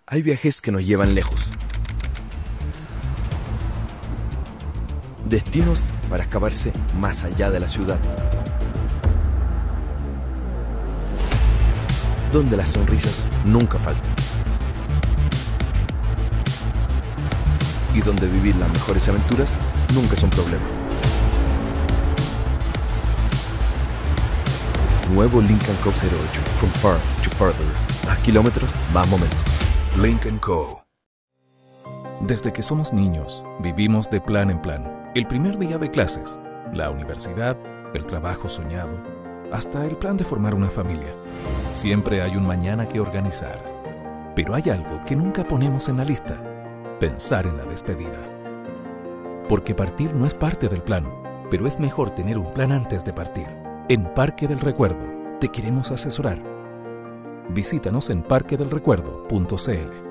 Hay viajes que nos llevan lejos. Destinos para escaparse más allá de la ciudad. Donde las sonrisas nunca faltan. Y donde vivir las mejores aventuras nunca es un problema. Nuevo Lincoln Co. 08. From far to farther. Más kilómetros, más momentos. Lincoln Co. Desde que somos niños, vivimos de plan en plan. El primer día de clases, la universidad, el trabajo soñado, hasta el plan de formar una familia. Siempre hay un mañana que organizar. Pero hay algo que nunca ponemos en la lista: pensar en la despedida. Porque partir no es parte del plan, pero es mejor tener un plan antes de partir. En Parque del Recuerdo te queremos asesorar. Visítanos en parquedelrecuerdo.cl.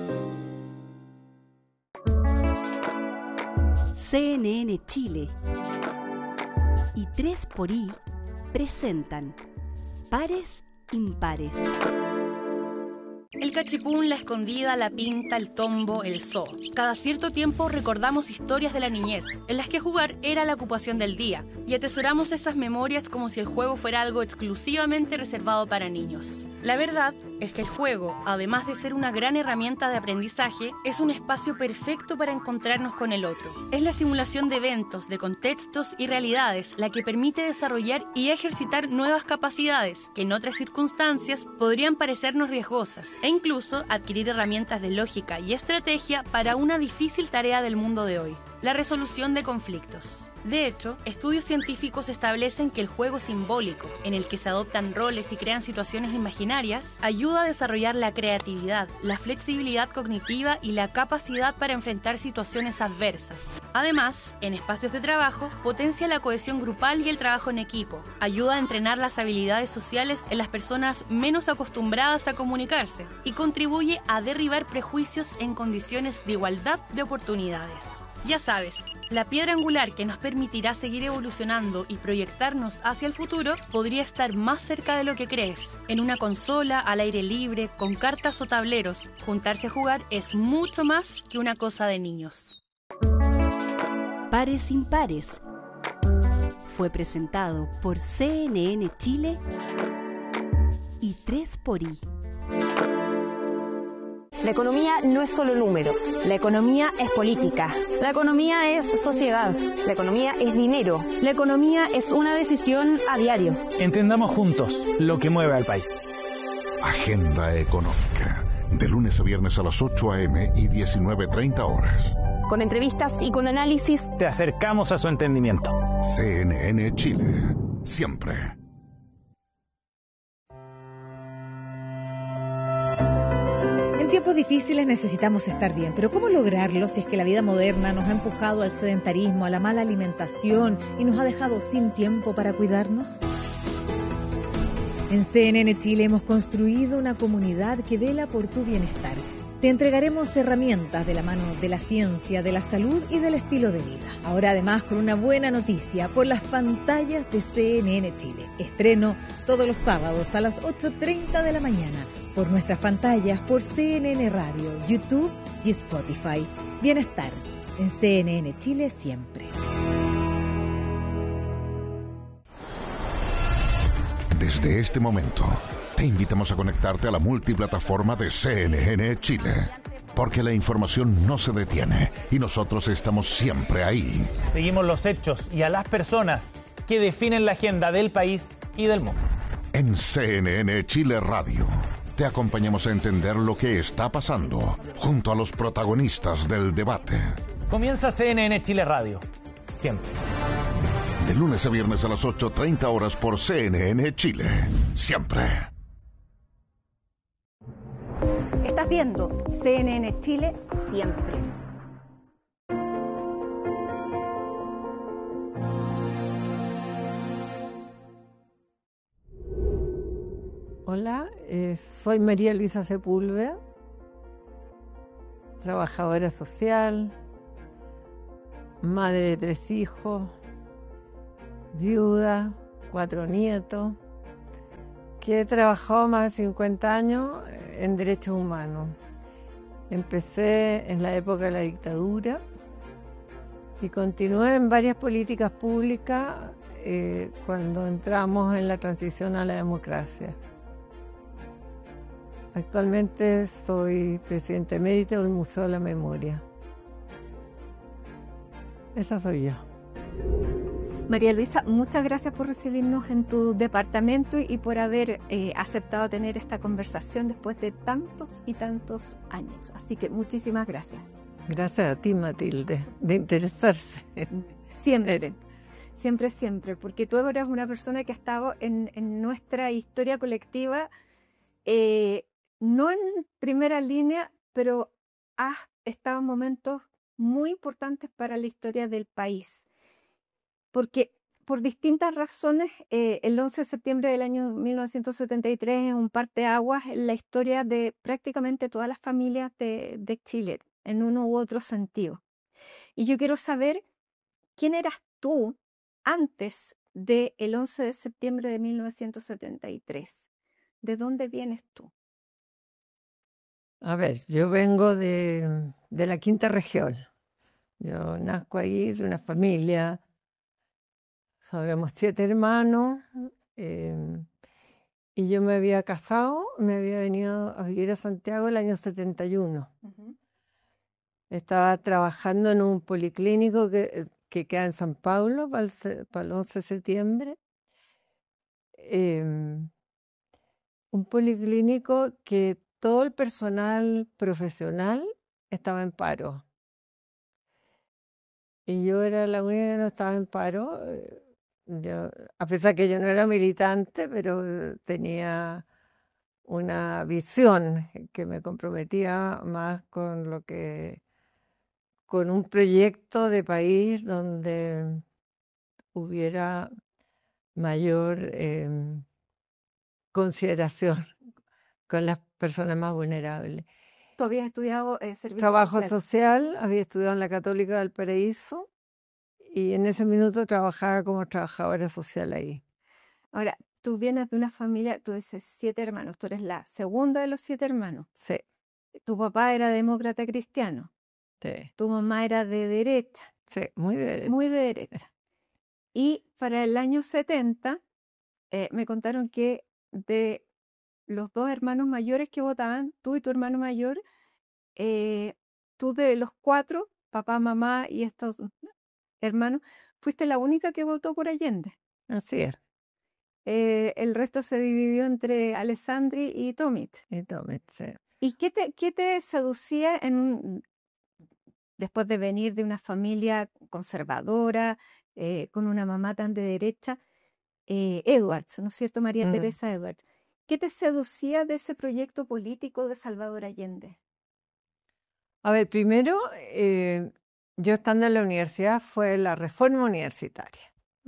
CNN Chile y 3xI presentan Pares Impares. El cachipún, la escondida, la pinta, el tombo, el zoo. Cada cierto tiempo recordamos historias de la niñez, en las que jugar era la ocupación del día, y atesoramos esas memorias como si el juego fuera algo exclusivamente reservado para niños. La verdad es que el juego, además de ser una gran herramienta de aprendizaje, es un espacio perfecto para encontrarnos con el otro. Es la simulación de eventos, de contextos y realidades la que permite desarrollar y ejercitar nuevas capacidades que en otras circunstancias podrían parecernos riesgosas, e incluso adquirir herramientas de lógica y estrategia para una difícil tarea del mundo de hoy: la resolución de conflictos. De hecho, estudios científicos establecen que el juego simbólico, en el que se adoptan roles y crean situaciones imaginarias, ayuda a desarrollar la creatividad, la flexibilidad cognitiva y la capacidad para enfrentar situaciones adversas. Además, en espacios de trabajo, potencia la cohesión grupal y el trabajo en equipo, ayuda a entrenar las habilidades sociales en las personas menos acostumbradas a comunicarse y contribuye a derribar prejuicios en condiciones de igualdad de oportunidades. Ya sabes, la piedra angular que nos permitirá seguir evolucionando y proyectarnos hacia el futuro podría estar más cerca de lo que crees. En una consola, al aire libre, con cartas o tableros, juntarse a jugar es mucho más que una cosa de niños. Pares Impares fue presentado por CNN Chile y 3xI. La economía no es solo números. La economía es política. La economía es sociedad. La economía es dinero. La economía es una decisión a diario. Entendamos juntos lo que mueve al país. Agenda Económica. De lunes a viernes a las 8 a.m. y 19:30 horas. Con entrevistas y con análisis. Te acercamos a su entendimiento. CNN Chile. Siempre. En tiempos difíciles necesitamos estar bien, pero ¿cómo lograrlo si es que la vida moderna nos ha empujado al sedentarismo, a la mala alimentación y nos ha dejado sin tiempo para cuidarnos? En CNN Chile hemos construido una comunidad que vela por tu bienestar. Te entregaremos herramientas de la mano de la ciencia, de la salud y del estilo de vida. Ahora además con una buena noticia por las pantallas de CNN Chile. Estreno todos los sábados a las 8:30 de la mañana por nuestras pantallas, por CNN Radio, YouTube y Spotify. Bienestar en CNN Chile siempre. Desde este momento, te invitamos a conectarte a la multiplataforma de CNN Chile, porque la información no se detiene y nosotros estamos siempre ahí. Seguimos los hechos y a las personas que definen la agenda del país y del mundo. En CNN Chile Radio, te acompañamos a entender lo que está pasando junto a los protagonistas del debate. Comienza CNN Chile Radio. Siempre. De lunes a viernes a las 8:30 horas por CNN Chile. Siempre. Estás viendo CNN Chile siempre. Hola, soy María Luisa Sepúlveda, trabajadora social, madre de 3 hijos, viuda, 4 nietos, que he trabajado más de 50 años en derechos humanos. Empecé en la época de la dictadura y continué en varias políticas públicas cuando entramos en la transición a la democracia. Actualmente soy presidente emérito del Museo de la Memoria. Esa soy yo. María Luisa, muchas gracias por recibirnos en tu departamento y por haber aceptado tener esta conversación después de tantos y tantos años. Así que muchísimas gracias. Gracias a ti, Matilde, de interesarse. Siempre, siempre, siempre, porque tú eres una persona que ha estado en nuestra historia colectiva, no en primera línea, pero has estado en momentos muy importantes para la historia del país. Porque por distintas razones, el 11 de septiembre del año 1973 es un parteaguas en la historia de prácticamente todas las familias de Chile, en uno u otro sentido. Y yo quiero saber quién eras tú antes del 11 de septiembre de 1973. ¿De dónde vienes tú? A ver, yo vengo de la quinta región. Yo nazco ahí de una familia, somos 7 hermanos, y yo me había casado, me había venido a vivir a Santiago el año 71. Estaba trabajando en un policlínico que queda en San Pablo para el 11 de septiembre. Un policlínico que todo el personal profesional estaba en paro. Y yo era la única que no estaba en paro. A pesar que yo no era militante, pero tenía una visión que me comprometía más con un proyecto de país donde hubiera mayor consideración con las personas más vulnerables. ¿Tú habías estudiado servicio Trabajo social, había estudiado en la Católica del Paraíso y en ese minuto trabajaba como trabajadora social ahí. Ahora, tú vienes de una familia, tú dices 7 hermanos, tú eres la segunda de los 7 hermanos. Sí. Tu papá era demócrata cristiano. Sí. Tu mamá era de derecha. Sí, muy de derecha. Muy de derecha. Y para el año 70 me contaron que de los 2 hermanos mayores que votaban, tú y tu hermano mayor, tú de los 4, papá, mamá y estos hermanos, fuiste la única que votó por Allende. Así es. El resto se dividió entre Alessandri y Tomit. Y Tomit, sí. ¿Y qué te seducía después de venir de una familia conservadora, con una mamá tan de derecha? Edwards, ¿no es cierto? María Teresa Edwards. ¿Qué te seducía de ese proyecto político de Salvador Allende? A ver, primero, yo estando en la universidad fue la reforma universitaria.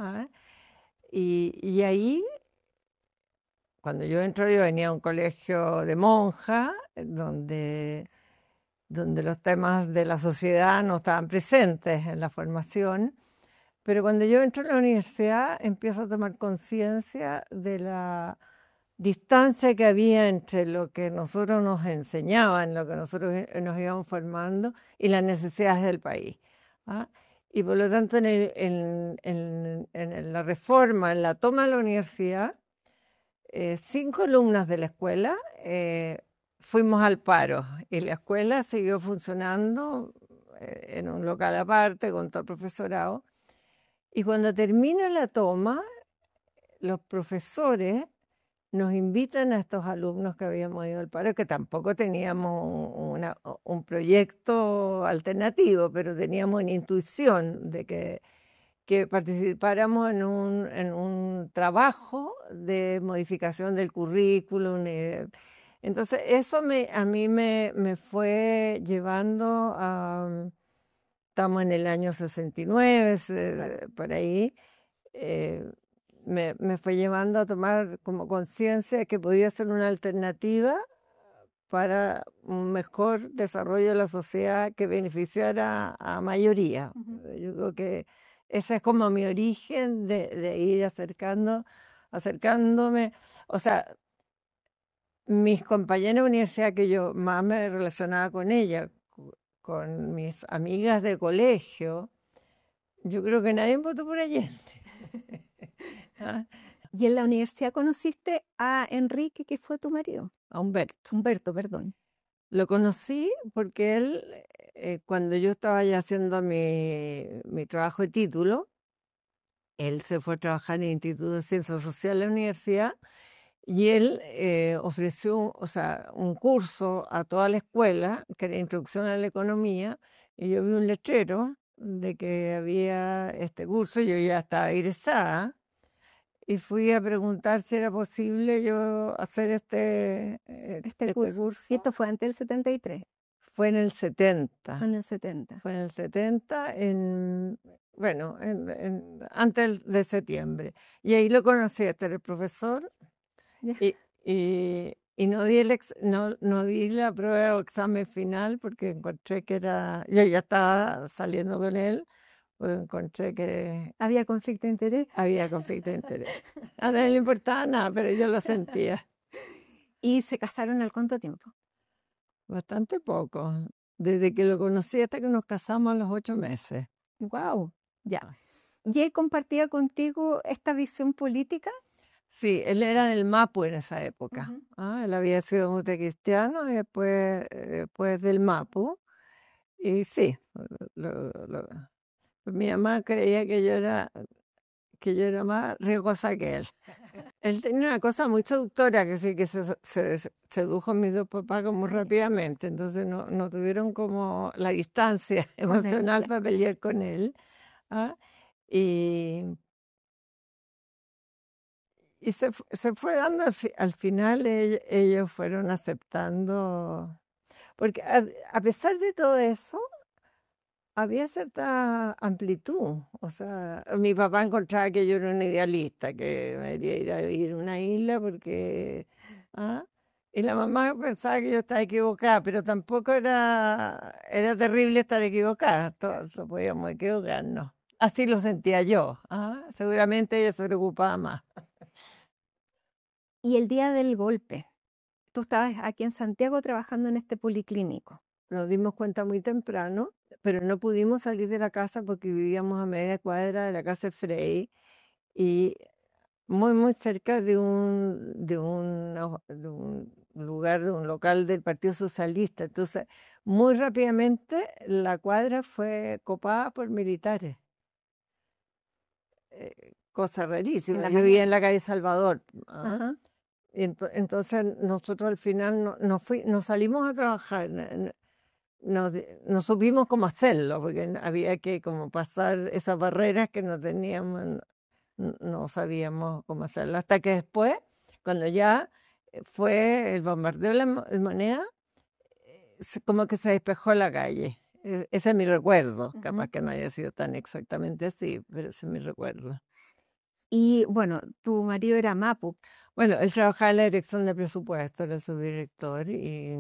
Y ahí, cuando yo entro, yo venía a un colegio de monjas, donde los temas de la sociedad no estaban presentes en la formación. Pero cuando yo entro a la universidad, empiezo a tomar conciencia de la distancia que había entre lo que nosotros nos enseñaban, lo que nosotros nos íbamos formando y las necesidades del país. Y por lo tanto, en la reforma, en la toma de la universidad, 5 alumnas de la escuela fuimos al paro y la escuela siguió funcionando en un local aparte con todo el profesorado. Y cuando termina la toma, los profesores nos invitan a estos alumnos que habíamos ido al paro, que tampoco teníamos un proyecto alternativo, pero teníamos una intuición de que participáramos en un trabajo de modificación del currículum. Entonces, eso a mí me fue llevando a... Estamos en el año 69, por ahí. Me fue llevando a tomar como conciencia de que podía ser una alternativa para un mejor desarrollo de la sociedad que beneficiara a mayoría. Yo creo que ese es como mi origen de ir acercándome. O sea, mis compañeras de universidad, que yo más me relacionaba con ella, con mis amigas de colegio, yo creo que nadie votó por Allende. ¿Ah? Y en la universidad conociste a Enrique, que fue tu marido. A Humberto. Humberto, perdón. Lo conocí porque él, cuando yo estaba ya haciendo mi trabajo de título, él se fue a trabajar en el Instituto de Ciencias Sociales de la universidad y él ofreció, o sea, un curso a toda la escuela, que era Introducción a la Economía, y yo vi un letrero de que había este curso, yo ya estaba egresada, y fui a preguntar si era posible yo hacer este curso. Y esto fue antes del 73. Fue en el 70. Fue en el 70. Fue en el 70, bueno, antes de septiembre. Y ahí lo conocí, este era el profesor, y no di, no di la prueba o examen final porque encontré que era, yo ya estaba saliendo con él, pues encontré que... ¿Había conflicto de interés? Había conflicto de interés. A nadie le importaba nada, pero yo lo sentía. ¿Y se casaron al cuánto tiempo? Bastante poco. Desde que lo conocí hasta que nos casamos a los 8 meses. ¡Wow! Ya. ¿Y él compartía contigo esta visión política? Sí, él era del MAPU en esa época. Él había sido montecristiano y después del MAPU. Y sí, mi mamá creía que yo era más riesgosa que él. Él tenía una cosa muy seductora, que sí, que se sedujo a mis dos papás como rápidamente, entonces no tuvieron como la distancia emocional para pelear con él. Y se fue dando al final, ellos fueron aceptando, porque a pesar de todo eso, había cierta amplitud. O sea, mi papá encontraba que yo era una idealista, que me debería ir a vivir a una isla porque... Y la mamá pensaba que yo estaba equivocada, pero tampoco era terrible estar equivocada. Todos podíamos equivocarnos. Así lo sentía yo. Seguramente ella se preocupaba más. Y el día del golpe, tú estabas aquí en Santiago trabajando en este policlínico. Nos dimos cuenta muy temprano, pero no pudimos salir de la casa porque vivíamos a media cuadra de la casa de Frey y muy cerca de un lugar, de un local del Partido Socialista. Entonces, muy rápidamente la cuadra fue copada por militares. Cosa rarísima. Yo vivía en la calle Salvador. Y entonces nosotros al final nos salimos a trabajar. No supimos cómo hacerlo, porque había que como pasar esas barreras que no teníamos, no sabíamos cómo hacerlo. Hasta que después, cuando ya fue el bombardeo de la Moneda, como que se despejó la calle. Ese es mi recuerdo, capaz que no haya sido tan exactamente así, pero ese es mi recuerdo. Y bueno, tu marido era MAPU. Bueno, él trabajaba en la dirección de presupuesto, era subdirector, y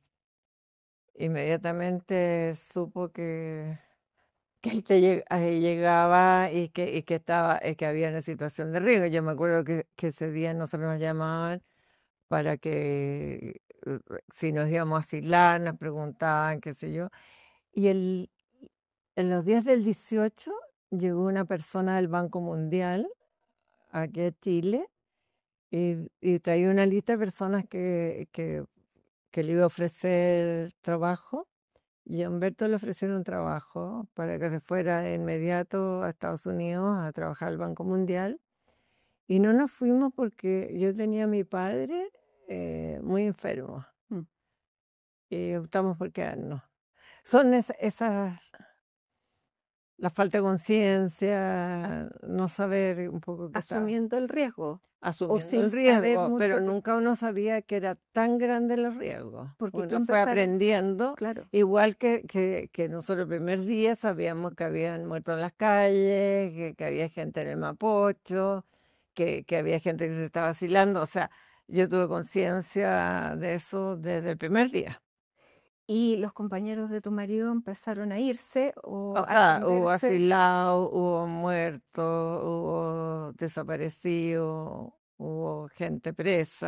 inmediatamente supo que ahí llegaba y que había una situación de riesgo. Yo me acuerdo que ese día nosotros nos llamaban para que si nos íbamos a aislar, nos preguntaban, qué sé yo. Y en los días del 18 llegó una persona del Banco Mundial aquí a Chile y traía una lista de personas que le iba a ofrecer trabajo, y a Humberto le ofrecieron trabajo para que se fuera de inmediato a Estados Unidos a trabajar al Banco Mundial. Y no nos fuimos porque yo tenía a mi padre muy enfermo. Y optamos por quedarnos. Son esas... La falta de conciencia, no saber un poco qué Asumiendo el riesgo. Asumiendo el riesgo, pero nunca uno sabía que era tan grande el riesgo. Porque uno fue aprendiendo, claro. Igual que nosotros el primer día sabíamos que habían muerto en las calles, que había gente en el Mapocho, que había gente que se estaba vacilando. O sea, yo tuve conciencia de eso desde el primer día. ¿Y los compañeros de tu marido empezaron a irse? O sea, hubo asilados, hubo muertos, hubo desaparecidos, hubo gente presa.